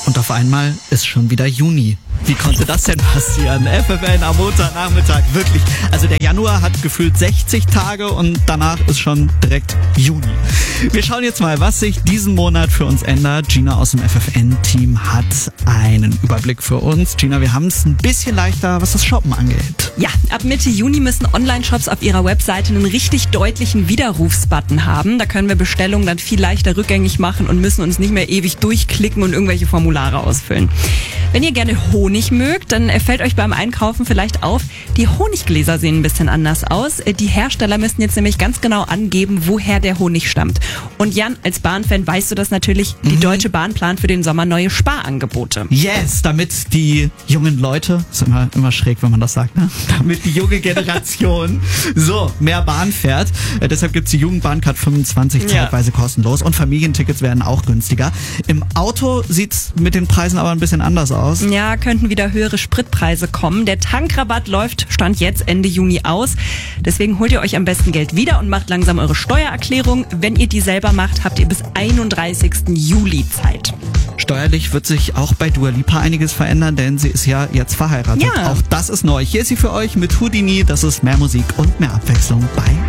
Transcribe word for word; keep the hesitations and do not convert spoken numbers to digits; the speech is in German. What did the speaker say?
Und auf einmal ist schon wieder Juni. Wie konnte das denn passieren? F F N am Montagnachmittag, wirklich. Also der Januar hat gefühlt sechzig Tage und danach ist schon direkt Juni. Wir schauen jetzt mal, was sich diesen Monat für uns ändert. Gina aus dem F F N-Team hat einen Überblick für uns. Gina, wir haben es ein bisschen leichter, was das Shoppen angeht. Ja, ab Mitte Juni müssen Online-Shops auf ihrer Webseite einen richtig deutlichen Widerrufsbutton haben. Da können wir Bestellungen dann viel leichter rückgängig machen und müssen uns nicht mehr ewig durchklicken und irgendwelche Formulare ausfüllen. Wenn ihr gerne Honig mögt, dann fällt euch beim Einkaufen vielleicht auf, die Honiggläser sehen ein bisschen anders aus. Die Hersteller müssen jetzt nämlich ganz genau angeben, woher der Honig stammt. Und Jan, als Bahnfan weißt du das natürlich, die Mhm. Deutsche Bahn plant für den Sommer neue Sparangebote. Yes, damit die jungen Leute, ist immer, immer schräg, wenn man das sagt, ne? Damit die junge Generation so mehr Bahn fährt. Äh, deshalb gibt's die Jugendbahncard fünfundzwanzig Ja. zeitweise kostenlos und Familientickets werden auch günstiger. Im Auto sieht's mit den Preisen aber ein bisschen anders aus. Ja, könnten wieder höhere Spritpreise kommen. Der Tankrabatt läuft Stand jetzt Ende Juni aus. Deswegen holt ihr euch am besten Geld wieder und macht langsam eure Steuererklärung. Wenn ihr die selber macht, habt ihr bis einunddreißigsten Juli Zeit. Steuerlich wird sich auch bei Dua Lipa einiges verändern, denn sie ist ja jetzt verheiratet. Ja. Auch das ist neu. Hier ist sie für euch mit Houdini. Das ist mehr Musik und mehr Abwechslung bei